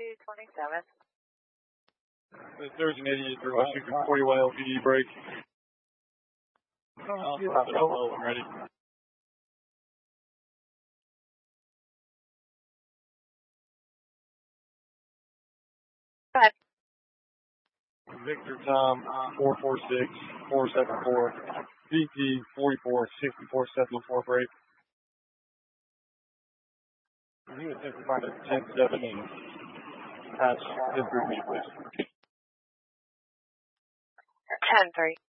227. There's an idiot through a 40 LPD break. I'll stop it up low and ready. Go ahead. Victor Tom 446-474, VP 44-6474 break. You would think we find a 10-7 and patch improve me, please. 10-3.